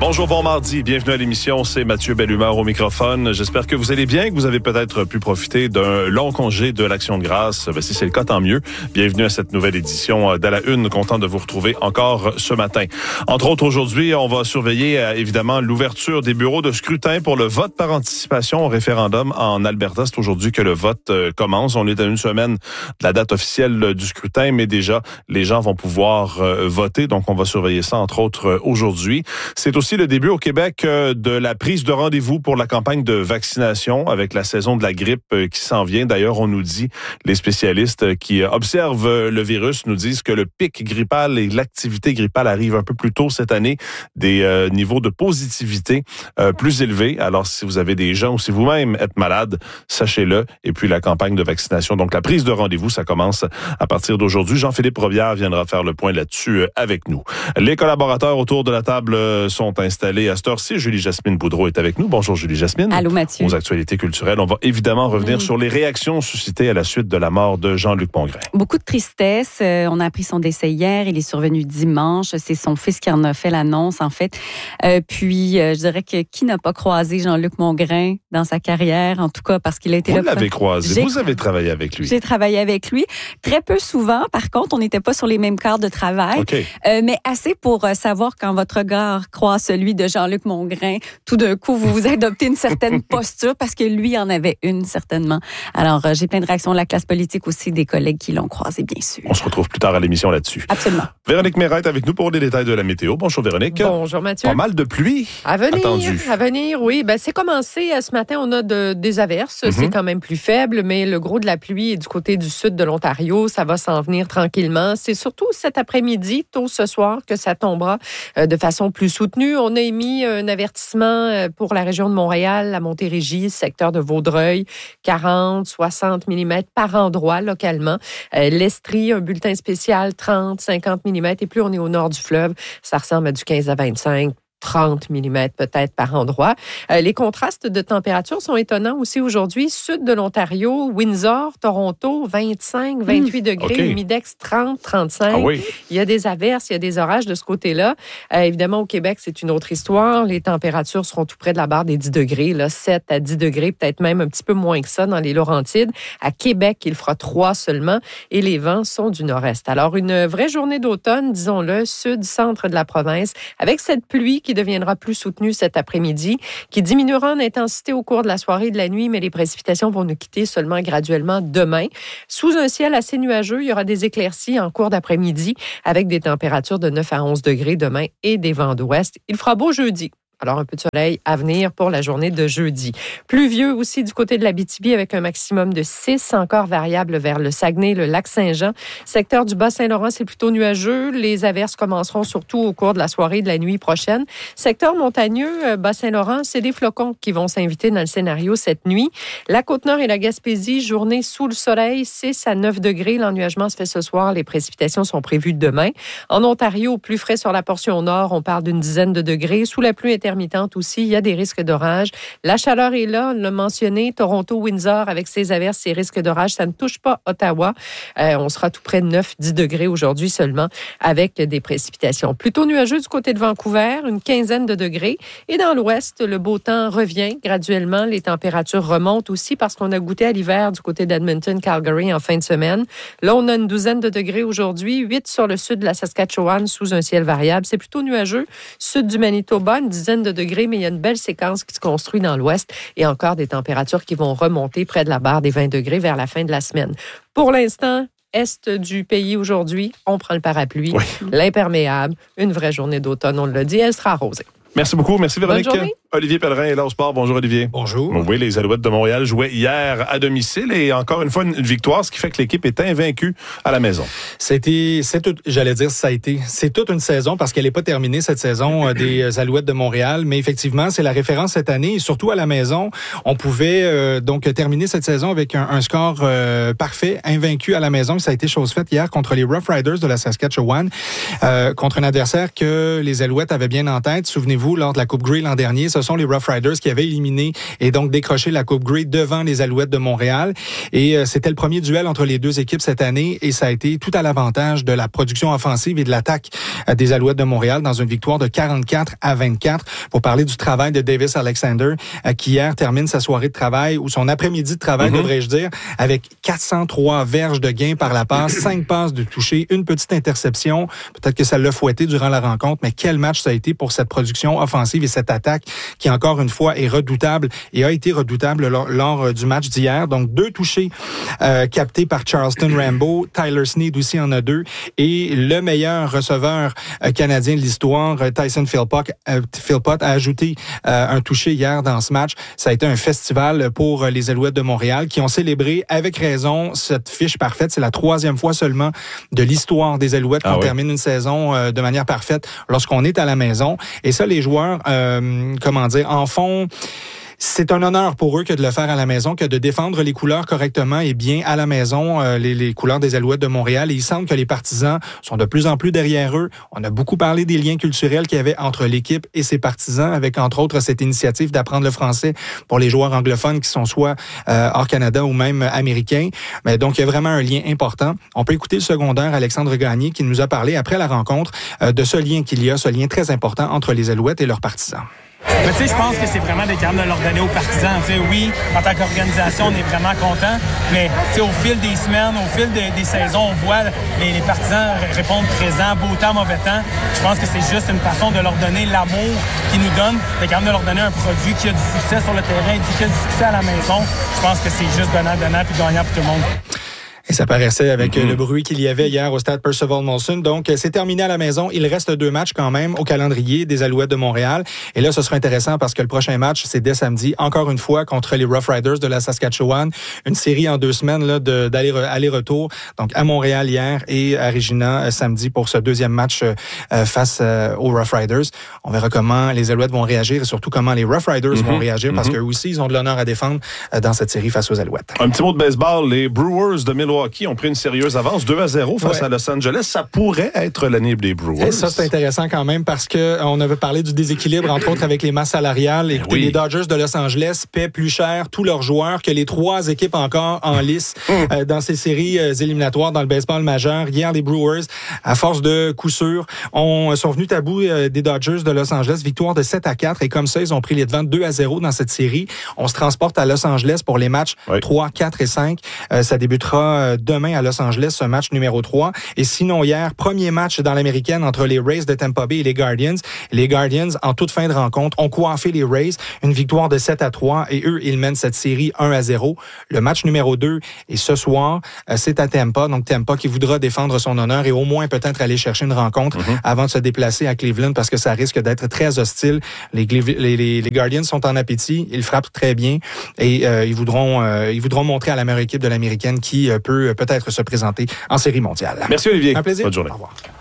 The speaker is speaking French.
Bonjour, bon mardi. Bienvenue à l'émission. C'est Mathieu Bellumeur au microphone. J'espère que vous allez bien, que vous avez peut-être pu profiter d'un long congé de l'Action de grâce. Si c'est le cas, tant mieux. Bienvenue à cette nouvelle édition d'À la Une. Content de vous retrouver encore ce matin. Entre autres, aujourd'hui, on va surveiller évidemment l'ouverture des bureaux de scrutin pour le vote par anticipation au référendum en Alberta. C'est aujourd'hui que le vote commence. On est à une semaine de la date officielle du scrutin, mais déjà, les gens vont pouvoir voter. Donc, on va surveiller ça, entre autres, aujourd'hui. C'est aussi le début au Québec de la prise de rendez-vous pour la campagne de vaccination avec la saison de la grippe qui s'en vient. D'ailleurs, on nous dit, les spécialistes qui observent le virus nous disent que le pic grippal et l'activité grippale arrivent un peu plus tôt cette année, des niveaux de positivité plus élevés. Alors, si vous avez des gens ou si vous-même êtes malade, sachez-le. Et puis, la campagne de vaccination, donc la prise de rendez-vous, ça commence à partir d'aujourd'hui. Jean-Philippe Robillard viendra faire le point là-dessus avec nous. Les collaborateurs autour de la table sont installés à cette heure-ci. Julie-Jasmine Boudreau est avec nous. Bonjour Julie-Jasmine. Allô Mathieu. Aux actualités culturelles. On va évidemment revenir sur les réactions suscitées à la suite de la mort de Jean-Luc Mongrain. Beaucoup de tristesse. On a appris son décès hier. Il est survenu dimanche. C'est son fils qui en a fait l'annonce, en fait. Je dirais que qui n'a pas croisé Jean-Luc Mongrain dans sa carrière, en tout cas, parce qu'il a été Vous l'avez croisé. Vous avez travaillé avec lui. J'ai travaillé avec lui. Très peu souvent. Par contre, on n'était pas sur les mêmes quarts de travail. Okay. Mais assez pour savoir quand votre regard croise celui de Jean-Luc Mongrain, tout d'un coup, vous adoptez une certaine posture parce que lui en avait une, certainement. Alors, j'ai plein de réactions de la classe politique aussi, des collègues qui l'ont croisé, bien sûr. On se retrouve plus tard à l'émission là-dessus. Absolument. Véronique Méret est avec nous pour les détails de la météo. Bonjour Véronique. Bonjour Mathieu. Pas mal de pluie à venir, oui. C'est commencé ce matin, on a des averses. Mm-hmm. C'est quand même plus faible, mais le gros de la pluie est du côté du sud de l'Ontario. Ça va s'en venir tranquillement. C'est surtout cet après-midi, tôt ce soir, que ça tombera de façon plus soutenue. On a émis un avertissement pour la région de Montréal, la Montérégie, secteur de Vaudreuil, 40, 60 mm par endroit localement. L'Estrie, un bulletin spécial, 30, 50 mm. Et plus on est au nord du fleuve, ça ressemble à du 15 à 25 30 mm peut-être par endroit. Les contrastes de température sont étonnants aussi aujourd'hui. Sud de l'Ontario, Windsor, Toronto, 25, 28 degrés. Okay. Humidex, 30, 35. Ah oui. Il y a des averses, il y a des orages de ce côté-là. Évidemment, au Québec, c'est une autre histoire. Les températures seront tout près de la barre des 10 degrés, là, 7 à 10 degrés, peut-être même un petit peu moins que ça dans les Laurentides. À Québec, il fera 3 seulement et les vents sont du nord-est. Alors, une vraie journée d'automne, disons-le, sud-centre de la province, avec cette pluie qui deviendra plus soutenue cet après-midi, qui diminuera en intensité au cours de la soirée et de la nuit, mais les précipitations vont nous quitter seulement graduellement demain. Sous un ciel assez nuageux, il y aura des éclaircies en cours d'après-midi avec des températures de 9 à 11 degrés demain et des vents d'ouest. Il fera beau jeudi. Alors, un peu de soleil à venir pour la journée de jeudi. Pluvieux aussi du côté de l'Abitibi avec un maximum de 6, encore variable vers le Saguenay, le lac Saint-Jean. Secteur du Bas-Saint-Laurent, c'est plutôt nuageux. Les averses commenceront surtout au cours de la soirée et de la nuit prochaine. Secteur montagneux, Bas-Saint-Laurent, c'est des flocons qui vont s'inviter dans le scénario cette nuit. La Côte-Nord et la Gaspésie, journée sous le soleil, 6 à 9 degrés. L'ennuagement se fait ce soir. Les précipitations sont prévues demain. En Ontario, plus frais sur la portion nord, on parle d'une dizaine de degrés. Sous la pluie intermittente aussi, il y a des risques d'orage. La chaleur est là, on l'a mentionné. Toronto, Windsor, avec ses averses, ses risques d'orage, ça ne touche pas Ottawa. On sera tout près de 9-10 degrés aujourd'hui seulement, avec des précipitations. Plutôt nuageux du côté de Vancouver, une quinzaine de degrés. Et dans l'ouest, le beau temps revient graduellement. Les températures remontent aussi parce qu'on a goûté à l'hiver du côté d'Edmonton, Calgary en fin de semaine. Là, on a une douzaine de degrés aujourd'hui, 8 sur le sud de la Saskatchewan sous un ciel variable. C'est plutôt nuageux. Sud du Manitoba, une dizaine de degrés, mais il y a une belle séquence qui se construit dans l'ouest et encore des températures qui vont remonter près de la barre des 20 degrés vers la fin de la semaine. Pour l'instant, est du pays aujourd'hui, on prend le parapluie, oui. L'imperméable, une vraie journée d'automne, on l'a dit, elle sera arrosée. Merci beaucoup. Merci Véronique. Bonne journée. Olivier Pellerin est là au sport. Bonjour Olivier. Bonjour. Oui, les Alouettes de Montréal jouaient hier à domicile et encore une fois une victoire, ce qui fait que l'équipe est invaincue à la maison. C'est toute une saison parce qu'elle n'est pas terminée cette saison des Alouettes de Montréal, mais effectivement, c'est la référence cette année et surtout à la maison. On pouvait donc terminer cette saison avec un score parfait, invaincu à la maison. Ça a été chose faite hier contre les Rough Riders de la Saskatchewan, contre un adversaire que les Alouettes avaient bien en tête. Souvenez-vous, lors de la Coupe Grey l'an dernier, se sont les Rough Riders qui avaient éliminé et donc décroché la Coupe Grey devant les Alouettes de Montréal. Et c'était le premier duel entre les deux équipes cette année et ça a été tout à l'avantage de la production offensive et de l'attaque des Alouettes de Montréal dans une victoire de 44-24. Pour parler du travail de Davis Alexander, qui hier termine sa soirée de travail ou son après-midi de travail, devrais-je dire, avec 403 verges de gain par la passe, 5 passes de toucher, une petite interception. Peut-être que ça l'a fouetté durant la rencontre, mais quel match ça a été pour cette production offensive et cette attaque qui, encore une fois, est redoutable et a été redoutable lors du match d'hier. Donc, 2 touchés captés par Charleston Rambo. Tyler Snead aussi en a 2. Et le meilleur receveur canadien de l'histoire, Tyson Philpott, a ajouté un touché hier dans ce match. Ça a été un festival pour les Alouettes de Montréal qui ont célébré avec raison cette fiche parfaite. C'est la 3e fois seulement de l'histoire des Alouettes qu'on termine une saison de manière parfaite lorsqu'on est à la maison. Et ça, les joueurs, en font... C'est un honneur pour eux que de le faire à la maison, que de défendre les couleurs correctement et bien à la maison, les couleurs des Alouettes de Montréal. Et il semble que les partisans sont de plus en plus derrière eux. On a beaucoup parlé des liens culturels qu'il y avait entre l'équipe et ses partisans, avec entre autres cette initiative d'apprendre le français pour les joueurs anglophones qui sont soit hors Canada ou même américains. Mais donc, il y a vraiment un lien important. On peut écouter le secondaire Alexandre Gagné qui nous a parlé après la rencontre de ce lien qu'il y a, ce lien très important entre les Alouettes et leurs partisans. Mais tu sais, je pense que c'est vraiment des capable de leur donner aux partisans. Tu sais, oui, en tant qu'organisation, on est vraiment content, mais tu sais, au fil des semaines, au fil des saisons, on voit les partisans répondre présents, beau temps, mauvais temps. Je pense que c'est juste une façon de leur donner l'amour qu'ils nous donnent, de capable de leur donner un produit qui a du succès sur le terrain, qui a du succès à la maison. Je pense que c'est juste donnant puis gagnant pour tout le monde. Et ça paraissait avec le bruit qu'il y avait hier au stade Percival Molson. Donc, c'est terminé à la maison. Il reste 2 matchs quand même au calendrier des Alouettes de Montréal. Et là, ce sera intéressant parce que le prochain match, c'est dès samedi, encore une fois, contre les Rough Riders de la Saskatchewan. Une série en 2 semaines là, d'aller-retour. Donc, à Montréal hier et à Regina samedi pour ce 2e match face aux Rough Riders. On verra comment les Alouettes vont réagir et surtout comment les Rough Riders vont réagir parce qu'eux aussi, ils ont de l'honneur à défendre dans cette série face aux Alouettes. Un petit mot de baseball. Les Brewers de Milwaukee ont pris une sérieuse avance, 2-0 face à Los Angeles. Ça pourrait être l'année des Brewers. Et ça, c'est intéressant quand même parce que on avait parlé du déséquilibre, entre autres, avec les masses salariales. Écoutez, les Dodgers de Los Angeles paient plus cher tous leurs joueurs que les 3 équipes encore en lice dans ces séries éliminatoires dans le baseball majeur. Hier, les Brewers, à force de coup sûr, sont venus à bout des Dodgers de Los Angeles. Victoire de 7-4. Et comme ça, ils ont pris les devants 2-0 dans cette série. On se transporte à Los Angeles pour les matchs 3, 4 et 5. Ça débutera demain à Los Angeles, ce match numéro 3. Et sinon, hier, premier match dans l'américaine entre les Rays de Tampa Bay et les Guardians. Les Guardians, en toute fin de rencontre, ont coiffé les Rays. Une victoire de 7-3 et eux, ils mènent cette série 1-0. Le match numéro 2 est ce soir. C'est à Tampa. Donc, Tampa qui voudra défendre son honneur et au moins peut-être aller chercher une rencontre avant de se déplacer à Cleveland parce que ça risque d'être très hostile. Les Guardians sont en appétit. Ils frappent très bien et ils voudront montrer à la meilleure équipe de l'américaine qui peut peut-être se présenter en série mondiale. Merci Olivier. Un plaisir. Bonne journée. Au revoir.